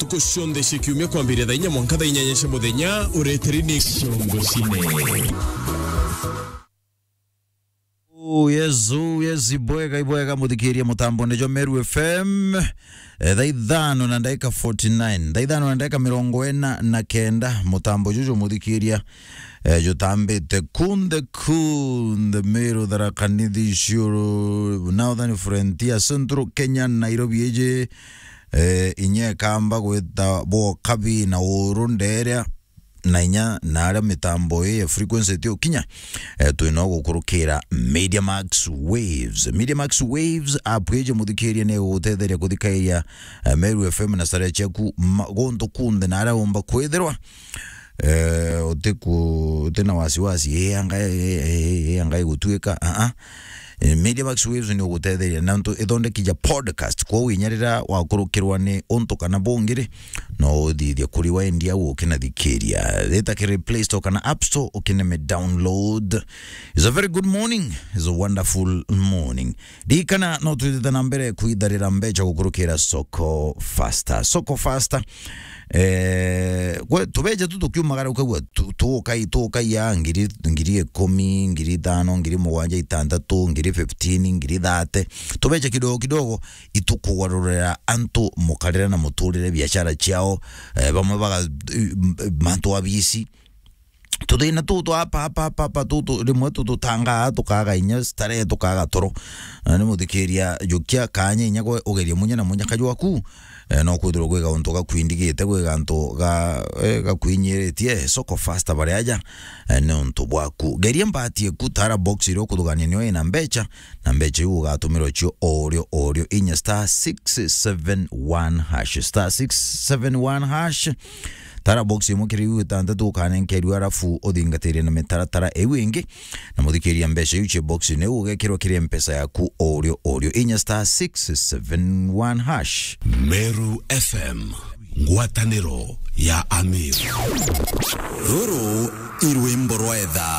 ntuko shonde shikiumia kwambire dainya mwanka dainya nyeshe modenya ureterini shongo shine. Yesu ibwega muthikiria mutambo nejo Meru FM thaithano na ndaika 49 thaithano na ndaika 49 mutambo juju muthikiria jutambite kunde Meru Tharaka-Nithi Isiolo Northern Frontier Central Kenya Nairobi eje inye kamba gwita bo kabi na urunderia na inya na ara mitambo ya frequency tio kinya tuino gukurukira Media Max Waves apweje muthikiria ne utetheria kuthikairia Meru FM na sare cheku gonto kunde na ara omba kwetherwa oteku tena wasiwasi anga gutuika Media Max Waves ni ugutetheria na nto ithondekija podcast kwa winyarira wa kurukirwa ni onto kana bongire no thithia kuri wa india ukina thikiria leta ki Play Store kana App Store ukina me download. It's a very good morning, it's a wonderful morning. Dikana no tuthita na mbere kuidarira mbecha gukurukira soko faster gwe tubeje tukiumagara ukagwa tuka ya ngiri 10 ngiri 5 ngiri 7 6 ngiri 15 ngiri 30 tubeje kidogo itukuwarurira antu mukarira na muturire biashara ciao bamwe baga manto abisi tudina tutu apa tutu rimwe tutanga tukaga inya stare tukaga toro ni muthikiria jukia kanya inya gwe ugerie munya na munya kajwaku no kudro gwega onto ga kwindigite gwega nto ga kwinyeretie soko faster bariaja ne onto bwaku gerie mbatie kutara box iro kudugania niyo ina mbecha yu gatumiro cio orio inya star 671 hash tara box imukiri utandatu kanenkeru arafu odingatere na metaratara ewingi na muthikiria mbeca yuche box ne ugekirwa kiri mpesa yaku orio inya star 671 hash. Meru FM ngwataniro ya Amir Ruru irwimbo rwetha.